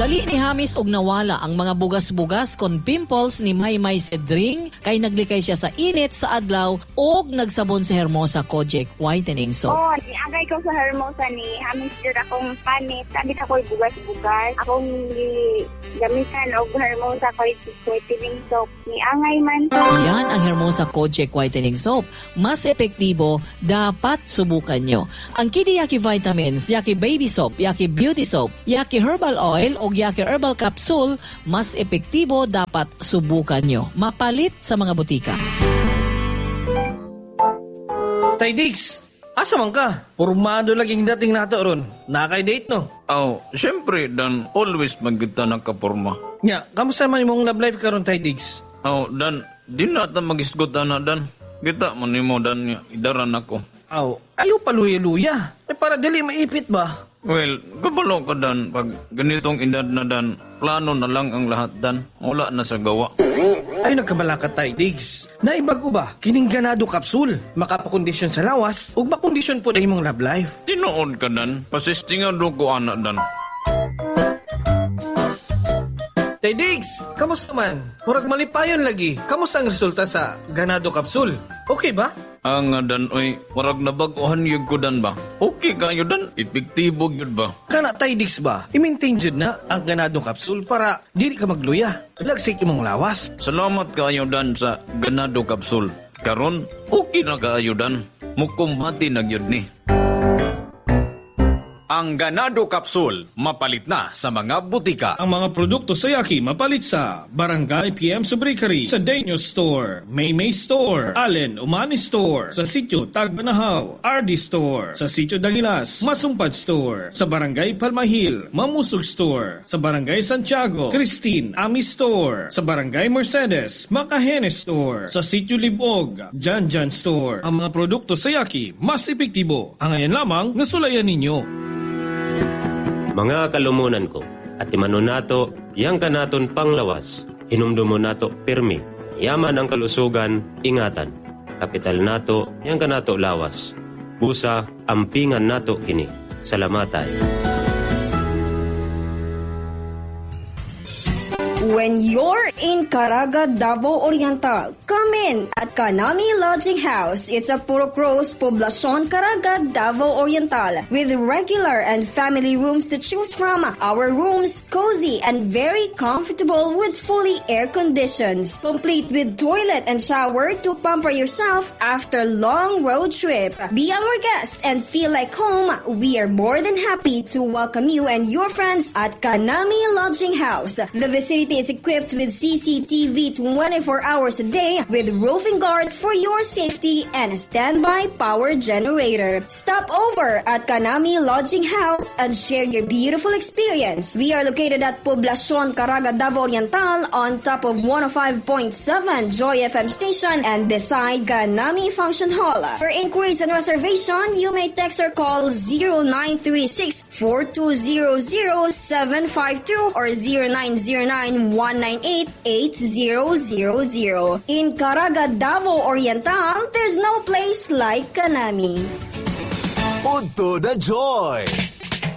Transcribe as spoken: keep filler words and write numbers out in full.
Dali ni Hamis og nawala ang mga bugas-bugas kon pimples ni Maymay Cedring kay naglikay siya sa init sa adlaw og nagsabon sa Hermosa Kojic Whitening Soap. Oh, niagay ko sa Hermosa ni Hamis jud akong panit. Sabi ako bugas-bugas. Akong gamitan og Hermosa Kojic Whitening Soap. Ni angay man. Yan ang Hermosa Kojic Whitening Soap. Mas epektibo, dapat subukan nyo. Ang Kidi Yaki Vitamins, Yaki Baby Soap, Yaki Beauty Soap, Yaki Herbal Oil o Yaki Herbal Capsule, mas epektibo, dapat subukan nyo. Mapalit sa mga butika. Tay Diggs, asa man ka? Pormado laging dating nato ron. Nakay-date no? Oh, syempre, Dan, always magkita nagkaporma. Nya, kamusta man imong love life karon Tay Diggs? Oh, Dan, di na ta mag-isgot na, Dan. Kita man mo, Dan, idaran ako. Aw, ayaw paluya-luya. Eh para dali maipit ba? Well, kabalo ka, Dan. Pag ganitong edad na, Dan, plano na lang ang lahat, Dan. Wala na sa gawa. Ay, nagkabala ka Tay Diggs. Naibago ba? Kining ganado kapsul. Makapakondisyon sa lawas ug makondisyon po na imong love life. Tinuod ka, Dan. Pasistingan do ko, anak, Dan. Tay Diggs, kamusta man? Murag malipayon lagi. Kamusta ang resulta sa ganado kapsul? Okay ba? Ang nga, Dan, oy, warag na baguhan yun ko, Dan ba? Okay kayo, Dan. Epektibo yun ba? Kana Tay Diggs ba? I-maintain jud na ang ganado kapsul para dili ka magluya. Lagsik imong lawas. Salamat kayo, Dan, sa ganado kapsul. Karon, okay na kayo, Dan. Mukumbati na yun ni. Ang Ganado Capsule, mapalit na sa mga butika. Ang mga produkto sa Yaki mapalit sa Barangay P M Subricary, sa Daniel Store, Maymay Store, Allen Umani Store, sa Sitio Tagbanahaw, R D Store, sa Sitio Dagilas, Masumpad Store, sa Barangay Palmahil, Mamusog Store, sa Barangay Santiago, Christine Ami Store, sa Barangay Mercedes, Makahene Store, sa Sitio Libog, Janjan Store. Ang mga produkto sa Yaki mas epektibo. Ang ayan lamang nasulayan ninyo. Mga kalumunan ko, at timanon nato, yang kanaton panglawas, hinumdumo nato pirmi, yaman ang kalusugan, ingatan, kapital nato, yang kanato lawas, busa, ampingan nato kini, salamatay. When you're in Caraga, Davao Oriental, come in at Kanami Lodging House. It's a Purok Rose, Poblacion, Caraga, Davao Oriental, with regular and family rooms to choose from. Our rooms cozy and very comfortable with fully air conditions, complete with toilet and shower to pamper yourself after long road trip. Be our guest and feel like home. We are more than happy to welcome you and your friends at Kanami Lodging House. The vicinity is equipped with C C T V twenty-four hours a day with roofing guard for your safety and a standby power generator. Stop over at Kanami Lodging House and share your beautiful experience. We are located at Poblacion, Caraga, Davao Oriental on top of one oh five point seven Joy F M station and beside Kanami Function Hall. For inquiries and reservation, you may text or call zero nine three six, four two zero zero, seven five two or zero nine zero nine, one nine eight, eight zero zero zero. In Caraga, Davao Oriental, there's no place like Kanami. Udto na Joy!